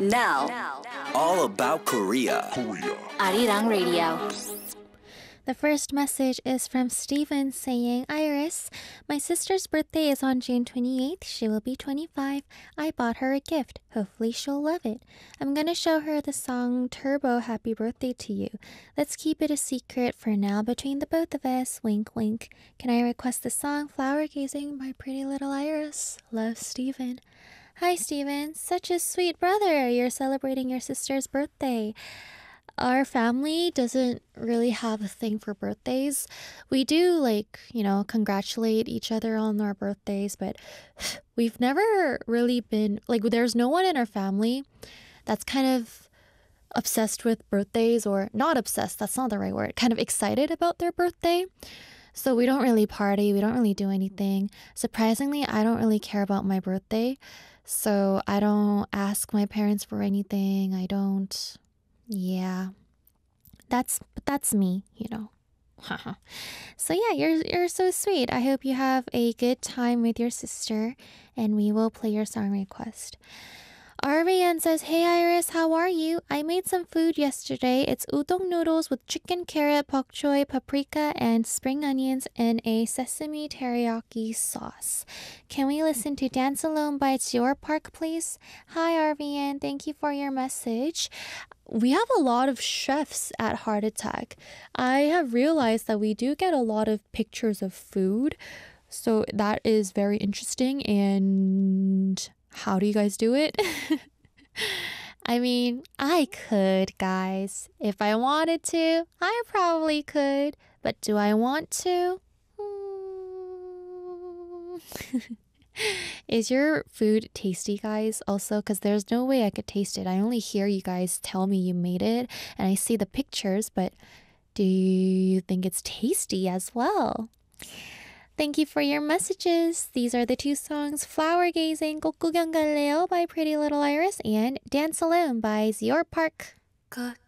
Now, All about Korea. Arirang Radio. The first message is from Steven saying, Iris, my sister's birthday is on June 28th. She will be 25. I bought her a gift. Hopefully she'll love it. I'm going to show her the song Turbo Happy Birthday to You. Let's keep it a secret for now between the both of us. Wink, wink. Can I request the song Flower Gazing by Pretty Little Iris? Love, Steven. Hi, Steven. Such a sweet brother. You're celebrating your sister's birthday. Our family doesn't really have a thing for birthdays. We do, congratulate each other on our birthdays, but we've never really been, there's no one in our family that's kind of obsessed with birthdays, or not obsessed, that's not the right word, kind of excited about their birthday. So we don't really party, we don't really do anything. Surprisingly, I don't really care about my birthday, so I don't ask my parents for anything. Yeah, that's me, So yeah, you're so sweet. I hope you have a good time with your sister, and we will play your song request. RVN says, Hey Iris, how are you? I made some food yesterday. It's udon noodles with chicken, carrot, bok choy, paprika, and spring onions in a sesame teriyaki sauce. Can we listen to Dance Alone by It's Your Park, please? Hi RVN, thank you for your message. We have a lot of chefs at Heart Attack. I have realized that we do get a lot of pictures of food, so that is very interesting. And how do you guys do it? I mean, I could, guys. If I wanted to, I probably could. But do I want to? Is your food tasty, guys? Also, because there's no way I could taste it. I only hear you guys tell me you made it, and I see the pictures, but do you think it's tasty as well? Thank you for your messages. These are the two songs, Flower Gazing, 꽃구경 갈래요 by Pretty Little Iris, and Dance Alone by It's Your Park.